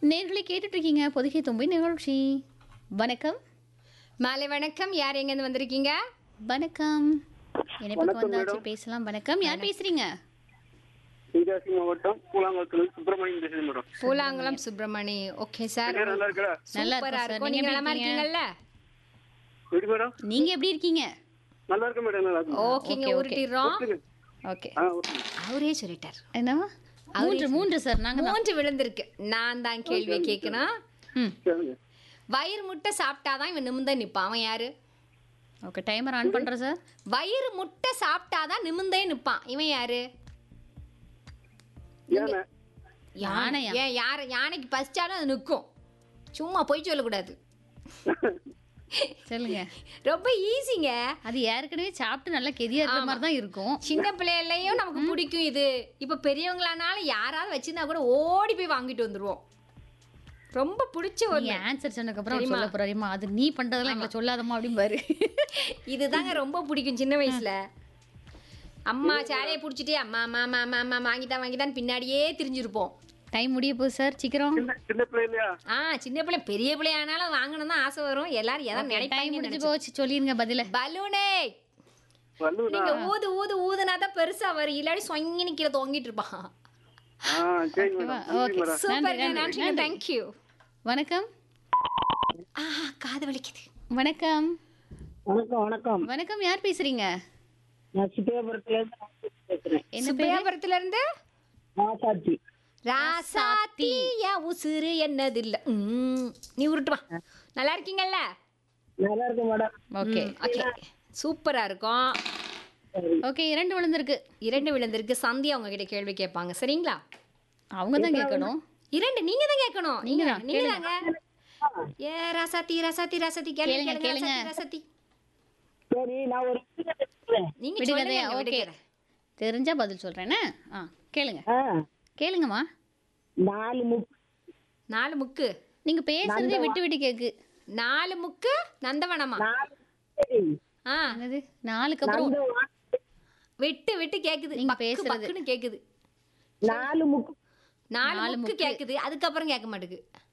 நேர்களை கேட்டுட்டு இருக்கீங்க பொதுகை தும்பி நிகழ்ச்சி. வணக்கம். மாலை வணக்கம். யார் எங்கேருந்து வந்திருக்கீங்க? வணக்கம். இணைப்புக்கு வந்தாச்சு, பேசலாம். வணக்கம், யார் பேசுறீங்க? தென்காசி மாவட்டம் பூலாங்குளத்துல சுப்பிரமணியம் பேசுறேன் madam. Poolankulam Subramani. Okay sir, நல்லா இருக்கா? நல்லா சூப்பரா இருக்கும் சார். இருக்கும். நீங்க நலமா இருக்கீங்கல்ல? எப்படி மேடம்? நீங்க எப்படி இருக்கீங்க? நல்லா இருக்கு மேடம். நல்லா இருக்கு. ஓகேங்க, உருட்டிடுறோம். ஓகே. ஓகே. அவரே சொல்லிட்டார். என்னவா? மூன்று சார். நாங்க தான். 3 விழுந்திருக்கு. நான் தான் கேள்வியை கேட்கணும். சரிங்க. வயிறு முட்டை சாப்பிட்டாதான் இவன் நிமிர்ந்தே நிப்பான். அவன் யாரு? ஓகே, டைமர் ஆன் பண்றேன் சார். வயிறு முட்டை சாப்பிட்டாதான் நிமிர்ந்தே நிப்பான். இவன் யாரு? யானை. யானையா? ஏன் யானைக்கு பசிச்சாலும் அது நிற்கும். சும்மா பொய் சொல்லக்கூடாது. சொல்லுங்க. ரொம்ப ஈஸிங்க. அது ஏற்கனவே சாப்பிட்டு நல்லா கெதியா இருக்கிற மாதிரி தான் இருக்கும். சின்ன பிள்ளைகளையும் நமக்கு பிடிக்கும் இது. இப்ப பெரியவங்களானாலும் யாராவது வச்சிருந்தா கூட ஓடி போய் வாங்கிட்டு வந்துருவோம். ரொம்ப பிடிச்ச ஒரு நீ ஆன்சர் சொன்னதுக்கு அப்புறம் சொல்ல போறீமா, அது நீ பண்றதெல்லாம் எங்களை சொல்லாதம்மா அப்படின்னு பாரு. இதுதாங்க ரொம்ப பிடிக்கும் சின்ன வயசுல. அம்மா சேலையை பிடிச்சிட்டு அம்மா அம்மா அம்மா அம்மா அம்மா வாங்கிட்டான்னு பின்னாடியே திரிஞ்சிருப்போம். டைம் முடிய போகுது சார், சீக்கிரம். சின்ன பிள்ளை இல்லையா? சின்ன பிள்ளை பெரிய பிள்ளையானாலும் வாங்கணும் தான் ஆசை வரும். எல்லாரும் எதாவது டைம் நினைப்பாங்க. முடிஞ்சு போச்சு, சொல்லிருங்க பதில. பலூனே வல்லூரா? நீங்க ஊது ஊது ஊதுனா தான் பெருசா வரும். இல்லாடி சொங்கி நிக்கிற தொங்கிட்டு இருப்பான். சரிங்க மேடம். ஓகே, சூப்பர், நன்றி, நன்றிங்க, நன்றி. தேங்க்யூ. வணக்கம். காது வலிக்குது. வணக்கம். வணக்கம் வணக்கம். வணக்கம், யார் பேசுறீங்க? நான் சித்தியாபுரத்துல இருந்து பேசுறேன். என்ன பேரு? சுப்பையாபுரத்துல இருந்து ராசாத்தி. ராசாத்தி என் உசுறு என்னது இல்ல. நீ உருட்டுவா. நல்லா இருக்கீங்கல்ல? நல்லா இருக்கு மேடம். ஓகே ஓகே, சூப்பரா இருக்கும். ஓகே, 2 விழுந்திருக்கு. 2 விழுந்திருக்கு. சந்தியா உங்ககிட்ட கேள்வி கேட்பாங்க, சரிங்களா? அவங்க தான் கேட்கணும். 2 நீங்க தான் கேட்கணும். நீங்க தான், நீங்க தாங்க. ஏ ராசாத்தி ராசாத்தி ராசாத்தி கேளுங்க கேளுங்க, கேளுங்க. கேளுங்க. ராசாத்தி சரி, நான் ஒரு விடுகதை சொல்றேன். நீங்க விடுகதையா? சொல்லுங்க. ஓகே, விடுகதை. தெரிஞ்சா பதில் சொல்றேன்னு. கேளுங்க, ஆ, கேளுங்கம்மா. 4 முக்கு. 4 முக்கு. நீங்க பேசுறதே விட்டு விட்டு கேக்கு. 4 முக்கு நந்தவனமா? 4 சரி. என்னது 4க்கு அப்புறம் நந்தவனம். விட்டு விட்டு கேக்குது. நீங்க பக்கு பேசுறது. பக்குன்னு கேக்குது. 4 முக்கு. 4 முக்கு கேக்குது. அதுக்கப்புறம் கேட்க மாட்டேங்குது.